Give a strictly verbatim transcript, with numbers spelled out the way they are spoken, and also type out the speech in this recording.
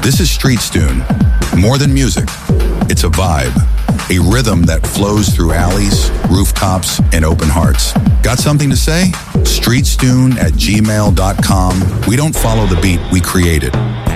This is Street Stune. More than music, it's a vibe. A rhythm that flows through alleys, rooftops, and open hearts. Got something to say? streetstune at gmail dot com. We don't follow the beat, we create it.